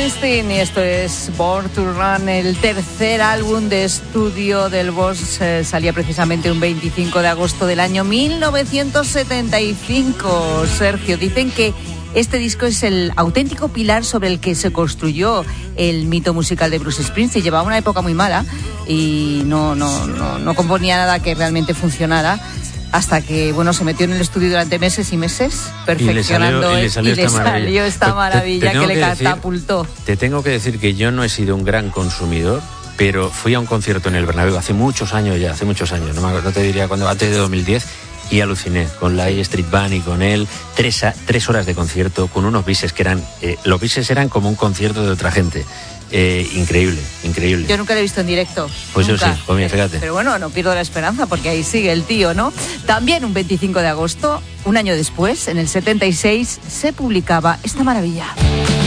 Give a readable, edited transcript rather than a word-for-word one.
Springsteen y esto es Born to Run, el tercer álbum de estudio del Boss. Salía precisamente un 25 de agosto del año 1975. Sergio, dicen que este disco es el auténtico pilar sobre el que se construyó el mito musical de Bruce Springsteen. Llevaba una época muy mala y no componía nada que realmente funcionara, hasta que se metió en el estudio durante meses y meses perfeccionando y le salió esta maravilla que le catapultó. Te tengo que decir que yo no he sido un gran consumidor, pero fui a un concierto en el Bernabéu hace muchos años, no te diría cuándo, antes de 2010, y aluciné con la A Street Band y con él. 3 horas de concierto con unos bises que eran, los bises eran como un concierto de otra gente. Increíble. Yo nunca lo he visto en directo. Pues nunca. Yo sí, pues mira, fíjate. Pero no pierdo la esperanza porque ahí sigue el tío, ¿no? También un 25 de agosto, un año después, en el 76, se publicaba esta maravilla.